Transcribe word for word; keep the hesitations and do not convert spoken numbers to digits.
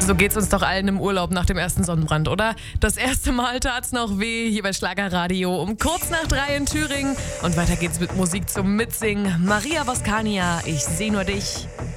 So geht's uns doch allen im Urlaub nach dem ersten Sonnenbrand, oder? Das erste Mal tat's noch weh, hier bei Schlagerradio um kurz nach drei in Thüringen. Und weiter geht's mit Musik zum Mitsingen. Maria Voskania, ich seh nur dich.